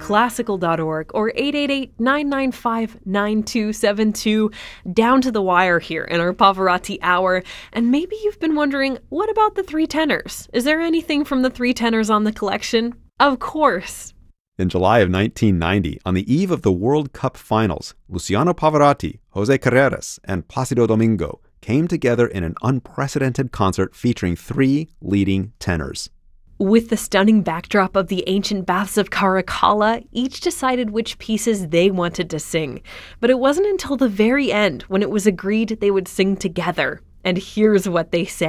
classical.org or 888-995-9272. Down to the wire here in our Pavarotti Hour. And maybe you've been wondering, what about the three tenors? Is there anything from the three tenors on the collection? Of course. In July of 1990, on the eve of the World Cup finals, Luciano Pavarotti, Jose Carreras, and Placido Domingo came together in an unprecedented concert featuring three leading tenors. With the stunning backdrop of the ancient baths of Caracalla, each decided which pieces they wanted to sing. But it wasn't until the very end when it was agreed they would sing together. And here's what they sang.